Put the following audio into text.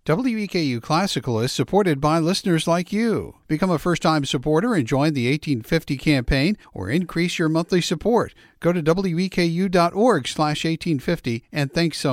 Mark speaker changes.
Speaker 1: WEKU Classical is supported by listeners like you. Become a first-time supporter and join the 1850 campaign or increase your monthly support. Go to weku.org/1850 and thanks so much.